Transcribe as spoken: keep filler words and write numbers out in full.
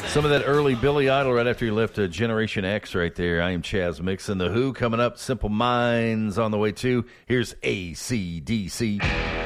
Some of that early Billy Idol right after he left uh, Generation X right there. I am Chaz Mixon. The Who coming up. Simple Minds on the way too. Here's A C D C.